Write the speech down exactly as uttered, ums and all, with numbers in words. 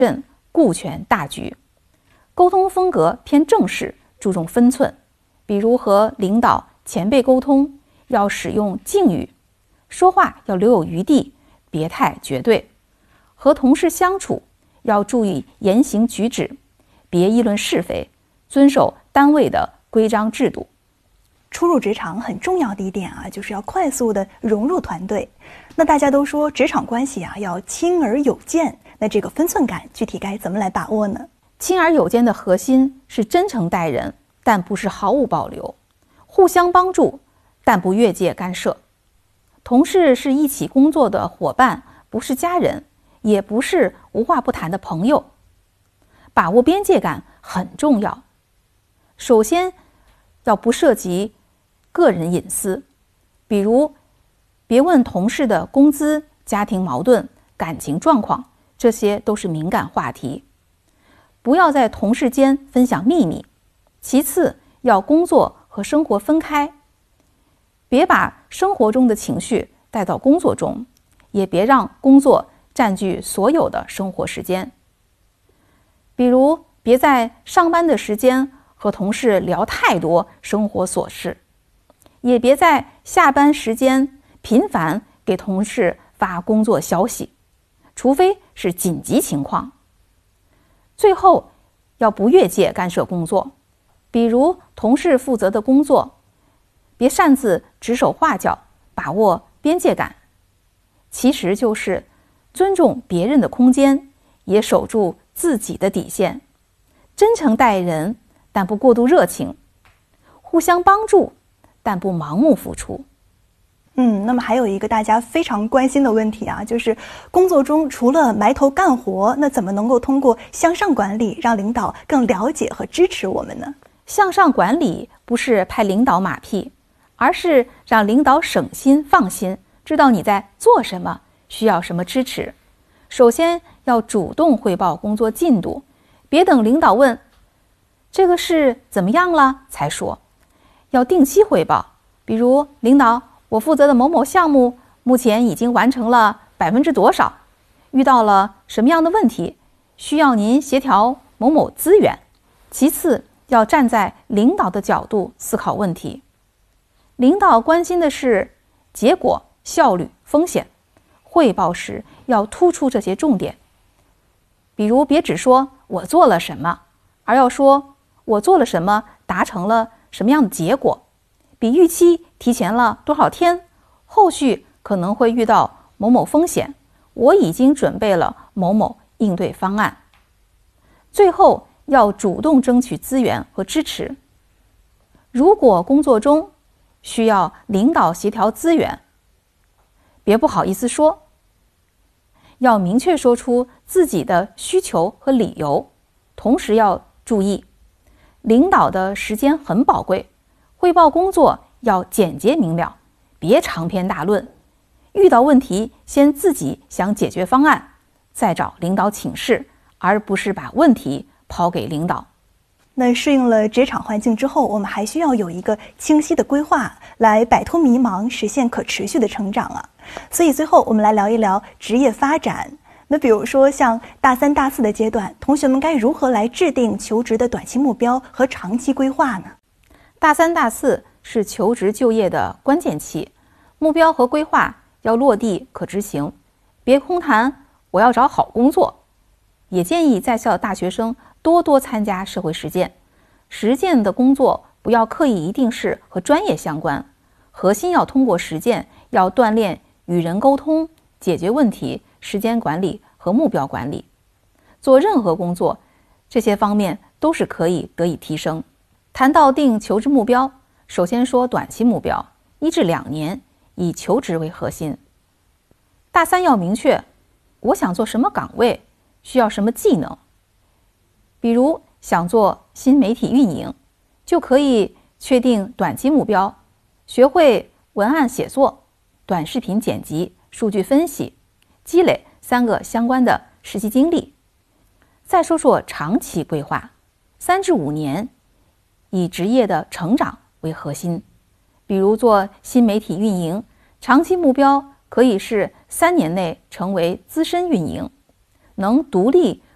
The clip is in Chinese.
任顾全大局。沟通风格偏正式，注重分寸，比如和领导、前辈沟通要使用敬语，说话要留有余地，别太绝对。和同事相处要注意言行举止，别议论是非，遵守单位的规章制度。 初入职场很重要的一点啊，就是要快速的融入团队。那大家都说职场关系啊要亲而有间，那这个分寸感具体该怎么来把握呢？ 亲而有间的核心是真诚待人，但不是毫无保留；互相帮助，但不越界干涉。同事是一起工作的伙伴，不是家人，也不是无话不谈的朋友。把握边界感很重要。首先，要不涉及个人隐私，比如别问同事的工资、家庭矛盾、感情状况，这些都是敏感话题。不要在同事间分享秘密。其次，要工作和生活分开，别把生活中的情绪带到工作中，也别让工作占据所有的生活时间。比如，别在上班的时间和同事聊太多生活琐事，也别在下班时间频繁给同事发工作消息，除非是紧急情况。最后，要不越界干涉工作，比如同事负责的工作，别擅自指手画脚，把握边界感。其实就是尊重别人的空间，也守住自己的底线，真诚待人，但不过度热情，互相帮助，但不盲目付出。 嗯，那么还有一个大家非常关心的问题啊，就是工作中除了埋头干活，那怎么能够通过向上管理让领导更了解和支持我们呢？ 向上管理不是拍领导马屁，而是让领导省心放心，知道你在做什么，需要什么支持。首先要主动汇报工作进度，别等领导问这个事怎么样了才说，要定期汇报。比如，领导，我负责的某某项目目前已经完成了百分之多少，遇到了什么样的问题，需要您协调某某资源。其次，要站在领导的角度思考问题。领导关心的是结果、效率、风险，汇报时要突出这些重点。比如，别只说我做了什么，而要说我做了什么，达成了什么样的结果，比预期提前了多少天，后续可能会遇到某某风险，我已经准备了某某应对方案。最后，要主动争取资源和支持。如果工作中需要领导协调资源，别不好意思说，要明确说出自己的需求和理由。同时要注意，领导的时间很宝贵，汇报工作要简洁明了，别长篇大论。遇到问题，先自己想解决方案，再找领导请示，而不是把问题抛给领导。 那适应了职场环境之后，我们还需要有一个清晰的规划，来摆脱迷茫，实现可持续的成长啊。所以最后我们来聊一聊职业发展。那比如说像大三、大四的阶段，同学们该如何来制定求职的短期目标和长期规划呢？ 大三、大四是求职就业的关键期，目标和规划要落地可执行，别空谈我要找好工作。也建议在校大学生多多参加社会实践，实践的工作不要刻意一定是和专业相关，核心要通过实践，要锻炼与人沟通、解决问题、时间管理和目标管理。做任何工作，这些方面都是可以得以提升。谈到定求职目标，首先说短期目标，一至两年，以求职为核心。大三要明确，我想做什么岗位，需要什么技能。比如想做新媒体运营，就可以确定短期目标，学会文案写作、短视频剪辑、数据分析，积累三个相关的实习经历。再说说长期规划，三至五年，以职业的成长为核心。比如做新媒体运营，长期目标可以是三年内成为资深运营，能独立